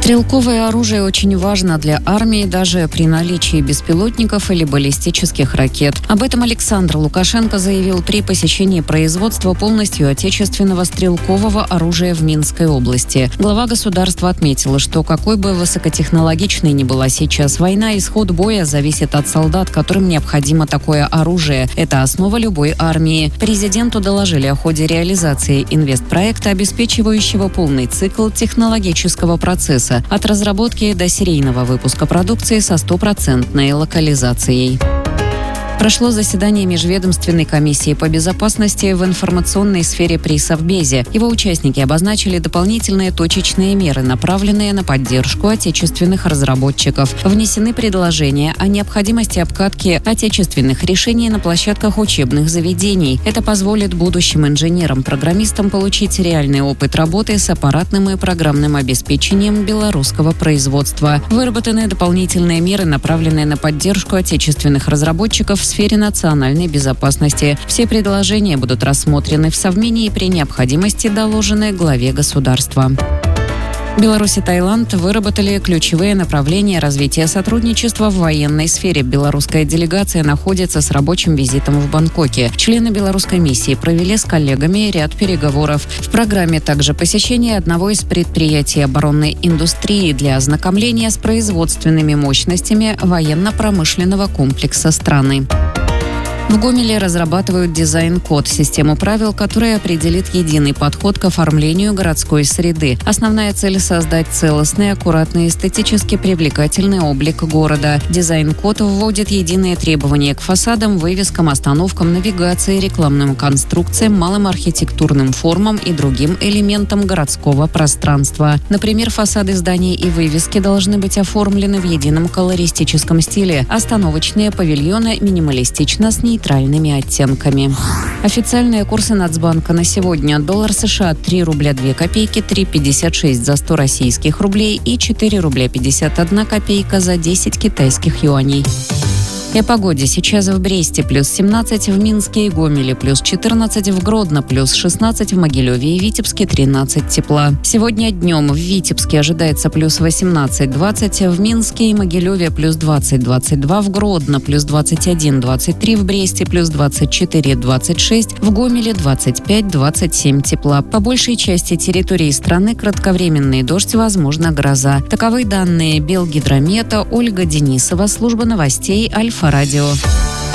Стрелковое оружие очень важно для армии даже при наличии беспилотников или баллистических ракет. Об этом Александр Лукашенко заявил при посещении производства полностью отечественного стрелкового оружия в Минской области. Глава государства отметила, что какой бы высокотехнологичной ни была сейчас война, исход боя зависит от солдат, которым необходимо такое оружие. Это основа любой армии. Президенту доложили о ходе реализации инвестпроекта, обеспечивающего полный цикл технологического процесса от разработки до серийного выпуска продукции со 100% локализацией. Прошло заседание Межведомственной комиссии по безопасности в информационной сфере при Совбезе. Его участники обозначили дополнительные точечные меры, направленные на поддержку отечественных разработчиков. Внесены предложения о необходимости обкатки отечественных решений на площадках учебных заведений. Это позволит будущим инженерам-программистам получить реальный опыт работы с аппаратным и программным обеспечением белорусского производства. Выработаны дополнительные меры, направленные на поддержку отечественных разработчиков в сфере национальной безопасности. Все предложения будут рассмотрены в Совмине и при необходимости доложены главе государства. Беларусь и Таиланд выработали ключевые направления развития сотрудничества в военной сфере. Белорусская делегация находится с рабочим визитом в Бангкоке. Члены белорусской миссии провели с коллегами ряд переговоров. В программе также посещение одного из предприятий оборонной индустрии для ознакомления с производственными мощностями военно-промышленного комплекса страны. В Гомеле разрабатывают дизайн-код, систему правил, которая определит единый подход к оформлению городской среды. Основная цель – создать целостный, аккуратный, эстетически привлекательный облик города. Дизайн-код вводит единые требования к фасадам, вывескам, остановкам, навигации, рекламным конструкциям, малым архитектурным формам и другим элементам городского пространства. Например, фасады зданий и вывески должны быть оформлены в едином колористическом стиле. Остановочные павильоны минималистично с нейтральными оттенками. Официальные курсы Нацбанка на сегодня. Доллар США 3 рубля 2 копейки, 3,56 за 100 российских рублей и 4 рубля 51 копейка за 10 китайских юаней. И о погоде. Сейчас в Бресте плюс 17, в Минске и Гомеле плюс 14, в Гродно плюс 16, в Могилеве и Витебске 13 тепла. Сегодня днем в Витебске ожидается плюс 18-20, в Минске и Могилеве плюс 20-22, в Гродно плюс 21-23, в Бресте плюс 24-26, в Гомеле 25-27 тепла. По большей части территории страны кратковременный дождь, возможно гроза. Таковы данные Белгидромета. Ольга Денисова, служба новостей Альфа-Радио.